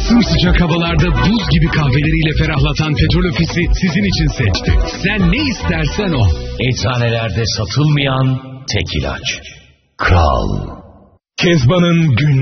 Sımsıcak havalarda buz gibi kahveleriyle ferahlatan Petrol Ofisi sizin için seçti. Sen ne istersen o. Eczanelerde satılmayan tek ilaç. Kral. Kezban'ın gün